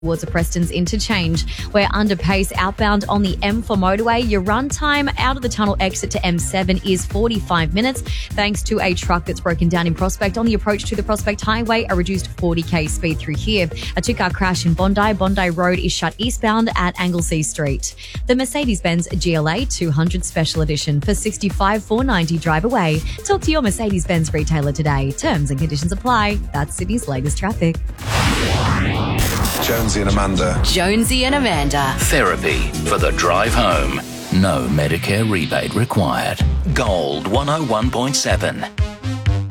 towards the Preston's interchange. We're under pace outbound on the M4 motorway. Your run time out of the tunnel exit to M7 is 45 minutes thanks to a truck that's broken down in Prospect. On the approach to the Prospect Highway, a reduced 40k speed through here. A two-car crash in Bondi. Bondi Road is shut eastbound at Anglesea Street. The Mercedes-Benz GLA 200 Special Edition for $65,490 drive away. Talk to your Mercedes-Benz retailer today. Terms and conditions apply. That's Sydney's latest traffic. Jonesy and Amanda. Jonesy and Amanda. Therapy for the drive home. No Medicare rebate required. Gold 101.7.